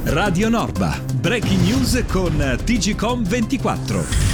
Radio Norba, breaking news con TGcom 24.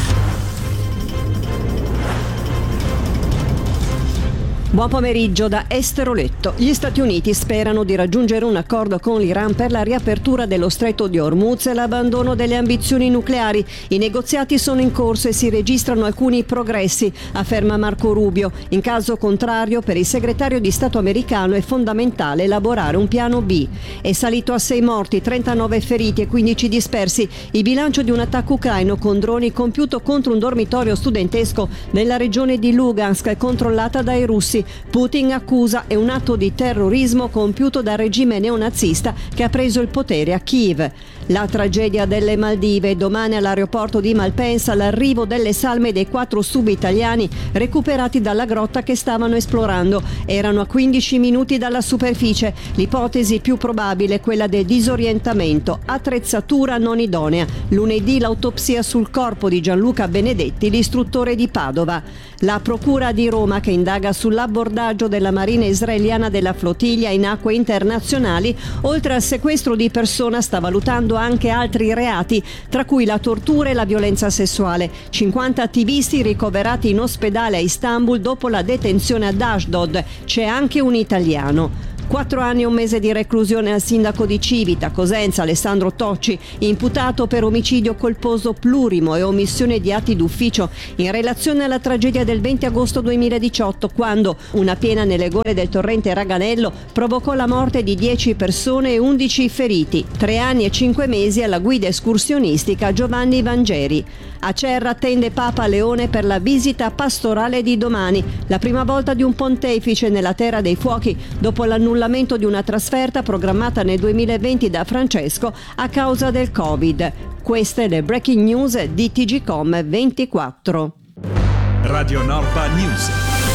Buon pomeriggio da Esteroletto. Gli Stati Uniti sperano di raggiungere un accordo con l'Iran per la riapertura dello stretto di Hormuz e l'abbandono delle ambizioni nucleari. I negoziati sono in corso e si registrano alcuni progressi, afferma Marco Rubio. In caso contrario, per il segretario di Stato americano è fondamentale elaborare un piano B. È salito a 6 morti, 39 feriti e 15 dispersi il bilancio di un attacco ucraino con droni compiuto contro un dormitorio studentesco nella regione di Lugansk controllata dai russi. Putin accusa è un atto di terrorismo compiuto dal regime neonazista che ha preso il potere a Kiev. La tragedia delle Maldive. Domani all'aeroporto di Malpensa l'arrivo delle salme dei 4 sub-italiani recuperati dalla grotta che stavano esplorando. Erano a 15 minuti dalla superficie. L'ipotesi più probabile è quella del disorientamento. Attrezzatura non idonea. Lunedì l'autopsia sul corpo di Gianluca Benedetti, l'istruttore di Padova. La procura di Roma, che indaga sull'abbordaggio della marina israeliana della flottiglia in acque internazionali, oltre al sequestro di persona sta valutando anche altri reati, tra cui la tortura e la violenza sessuale. 50 attivisti ricoverati in ospedale a Istanbul dopo la detenzione ad Ashdod. C'è anche un italiano. 4 anni e 1 mese di reclusione al sindaco di Civita, Cosenza, Alessandro Tocci, imputato per omicidio colposo plurimo e omissione di atti d'ufficio in relazione alla tragedia del 20 agosto 2018, quando una piena nelle gole del torrente Raganello provocò la morte di 10 persone e 11 feriti. 3 anni e 5 mesi alla guida escursionistica Giovanni Vangeri. Acerra attende Papa Leone per la visita pastorale di domani, la prima volta di un pontefice nella Terra dei Fuochi dopo l'annullamento di una trasferta programmata nel 2020 da Francesco a causa del Covid. Queste le breaking news di TGcom 24. Radio Norba News.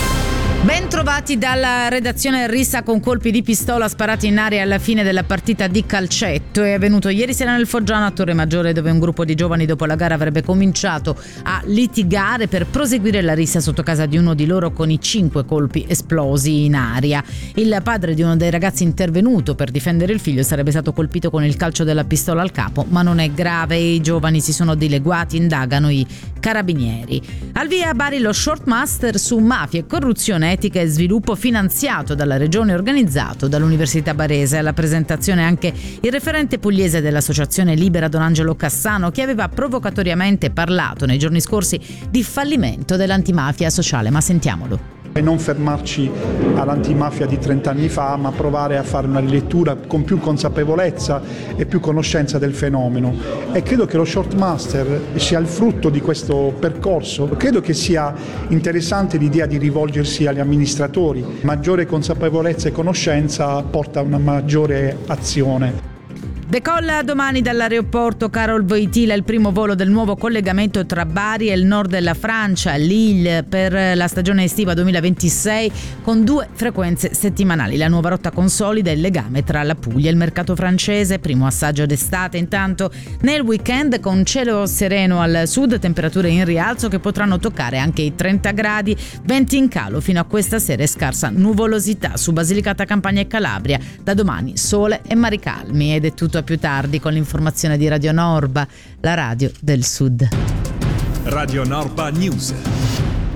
Ben trovati dalla redazione. Rissa con colpi di pistola sparati in aria alla fine della partita di calcetto. È avvenuto ieri sera nel Foggiano a Torremaggiore, dove un gruppo di giovani dopo la gara avrebbe cominciato a litigare per proseguire la rissa sotto casa di uno di loro con i 5 colpi esplosi in aria. Il padre di uno dei ragazzi intervenuto per difendere il figlio sarebbe stato colpito con il calcio della pistola al capo, ma non è grave. I giovani si sono dileguati, indagano i carabinieri. Al via a Bari lo short master su mafia e corruzione, etica e sviluppo, finanziato dalla regione, organizzato dall'Università Barese. Alla presentazione anche il referente pugliese dell'Associazione Libera Don Angelo Cassano, che aveva provocatoriamente parlato nei giorni scorsi di fallimento dell'antimafia sociale. Ma sentiamolo. E non fermarci all'antimafia di 30 anni fa, ma provare a fare una rilettura con più consapevolezza e più conoscenza del fenomeno. E credo che lo short master sia il frutto di questo percorso. Credo che sia interessante l'idea di rivolgersi agli amministratori. Maggiore consapevolezza e conoscenza porta a una maggiore azione. Decolla domani dall'aeroporto Carol Wojtyla il primo volo del nuovo collegamento tra Bari e il nord della Francia, Lille, per la stagione estiva 2026, con 2 frequenze settimanali. La nuova rotta consolida il legame tra la Puglia e il mercato francese, primo assaggio d'estate. Intanto nel weekend, con cielo sereno al sud, temperature in rialzo che potranno toccare anche i 30 gradi, venti in calo fino a questa sera e scarsa nuvolosità su Basilicata, Campania e Calabria. Da domani sole e mari calmi. Ed è tutto. A più tardi con l'informazione di Radio Norba, la radio del Sud. Radio Norba News.